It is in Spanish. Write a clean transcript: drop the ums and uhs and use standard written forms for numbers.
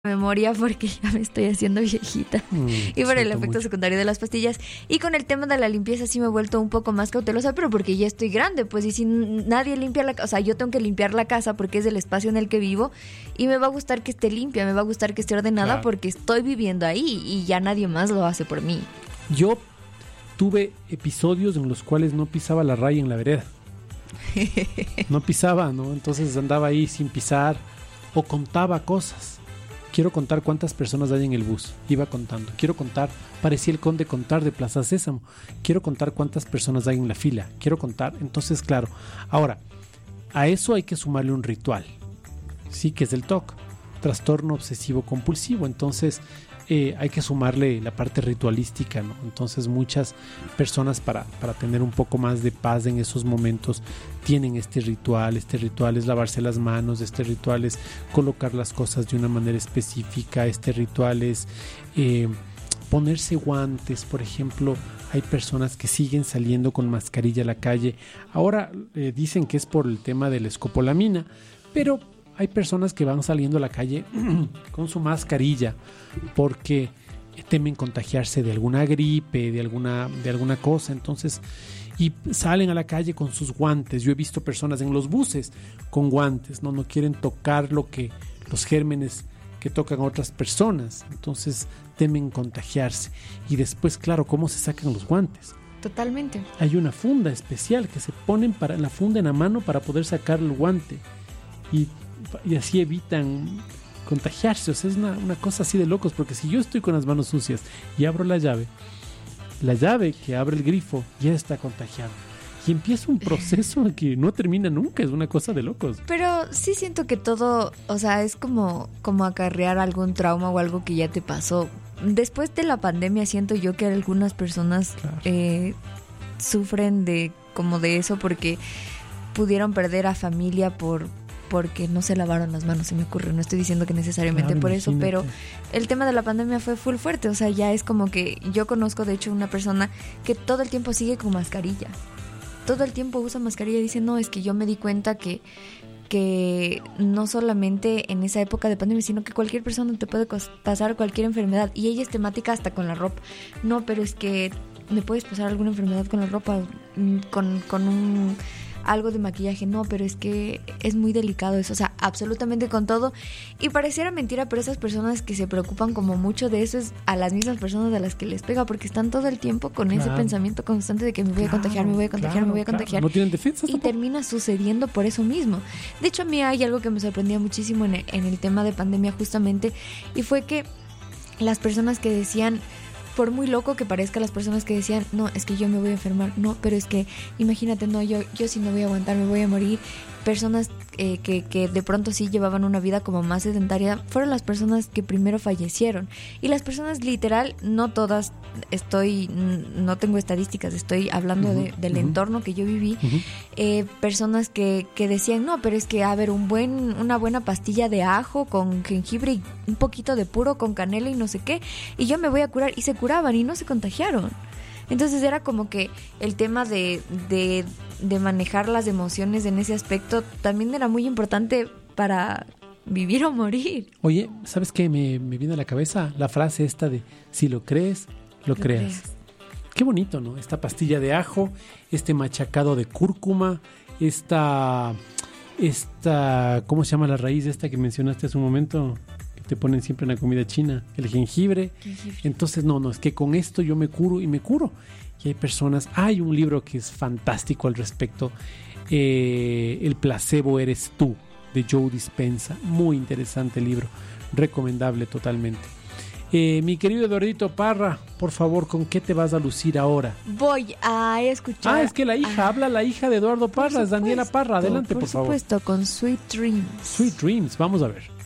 memoria porque ya me estoy haciendo viejita y por el efecto mucho. secundario de las pastillas. Y con el tema de la limpieza sí me he vuelto un poco más cautelosa, pero porque ya estoy grande, pues, y si nadie limpia la casa, o sea, yo tengo que limpiar la casa porque es el espacio en el que vivo y me va a gustar que esté limpia, me va a gustar que esté ordenada, Claro. porque estoy viviendo ahí y ya nadie más lo hace por mí. Yo tuve episodios en los cuales no pisaba la raya en la vereda. No pisaba, ¿no? Entonces andaba ahí sin pisar o contaba cosas. Quiero contar cuántas personas hay en el bus. Iba contando. Quiero contar, parecía el conde contar de Plaza Sésamo. Quiero contar cuántas personas hay en la fila. Quiero contar. Entonces, claro. Ahora, a eso hay que sumarle un ritual. Sí, que es el TOC. Trastorno obsesivo compulsivo. Entonces, hay que sumarle la parte ritualística, ¿no? Entonces, muchas personas para tener un poco más de paz en esos momentos tienen este ritual es lavarse las manos, este ritual es colocar las cosas de una manera específica, este ritual es ponerse guantes, por ejemplo. Hay personas que siguen saliendo con mascarilla a la calle. Ahora dicen que es por el tema de la escopolamina, pero hay personas que van saliendo a la calle con su mascarilla porque temen contagiarse de alguna gripe, de alguna cosa. Entonces, y salen a la calle con sus guantes. Yo he visto personas en los buses con guantes, no quieren tocar los gérmenes que tocan a otras personas. Entonces temen contagiarse. Y después, claro, ¿cómo se sacan los guantes? Totalmente. Hay una funda especial que se ponen para la funda en la mano para poder sacar el guante. Y así evitan contagiarse. O sea, es una cosa así de locos, porque si yo estoy con las manos sucias y abro la llave que abre el grifo ya está contagiado. Y empieza un proceso que no termina nunca, es una cosa de locos. Pero sí siento que todo, o sea, es como acarrear algún trauma o algo que ya te pasó. Después de la pandemia siento yo que algunas personas Claro. sufren de eso porque pudieron perder a familia porque no se lavaron las manos, se me ocurre. No estoy diciendo que necesariamente Claro, por eso, imagínate. pero el tema de la pandemia fue full fuerte. O sea, ya es como que yo conozco de hecho una persona que todo el tiempo sigue con mascarilla. Todo el tiempo usa mascarilla y dice, no, es que yo me di cuenta que no solamente en esa época de pandemia, sino que cualquier persona te puede pasar cualquier enfermedad. Y ella es temática hasta con la ropa. No, pero es que me puedes pasar alguna enfermedad con la ropa, con un algo de maquillaje, no, pero es que es muy delicado eso, o sea, absolutamente con todo. Y pareciera mentira, pero esas personas que se preocupan como mucho de eso es a las mismas personas a las que les pega, porque están todo el tiempo con ese pensamiento constante de que me voy a contagiar, me voy a contagiar, me voy a contagiar. No tienen defensas Y tampoco. termina sucediendo por eso mismo. De hecho, a mí hay algo que me sorprendía muchísimo en el tema de pandemia justamente, y fue que las personas que decían, por muy loco que parezca, las personas que decían, no, es que yo me voy a enfermar, no, pero es que imagínate, no, yo sí no voy a aguantar, me voy a morir. Personas que de pronto sí llevaban una vida como más sedentaria, fueron las personas que primero fallecieron. Y las personas literal, no todas, no tengo estadísticas, estoy hablando del entorno que yo viví, personas que decían, no, pero es que a ver, una buena pastilla de ajo con jengibre y un poquito de puro con canela y no sé qué, y yo me voy a curar, y se curaban y no se contagiaron. Entonces era como que el tema de manejar las emociones en ese aspecto también era muy importante para vivir o morir. Oye, ¿sabes qué? Me viene a la cabeza la frase esta de si lo crees, lo creas. Qué bonito, ¿no? Esta pastilla de ajo, este machacado de cúrcuma, esta ¿cómo se llama la raíz esta que mencionaste hace un momento? Que te ponen siempre en la comida china, el jengibre. Entonces, no, es que con esto yo me curo y me curo. Y hay personas, hay un libro que es fantástico al respecto, El placebo eres tú, de Joe Dispenza. Muy interesante el libro, recomendable totalmente. Mi querido Eduardito Parra, por favor, ¿con qué te vas a lucir ahora? Voy a escuchar. Es que la hija, habla la hija de Eduardo Parra, es Daniela Parra. Adelante, por favor. Por supuesto, con Sweet Dreams. Sweet Dreams, vamos a ver.